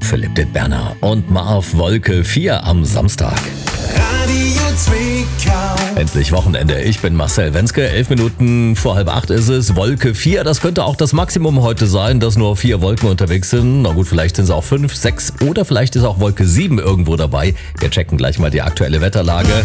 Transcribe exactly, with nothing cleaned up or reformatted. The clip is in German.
Philipp Dittberner und Marv Wolke vier am Samstag. Radio Zwickau. Endlich Wochenende. Ich bin Marcel Wenske. Elf Minuten vor halb acht ist es. Wolke vier, das könnte auch das Maximum heute sein, dass nur vier Wolken unterwegs sind. Na gut, vielleicht sind es auch fünf, sechs oder vielleicht ist auch Wolke sieben irgendwo dabei. Wir checken gleich mal die aktuelle Wetterlage.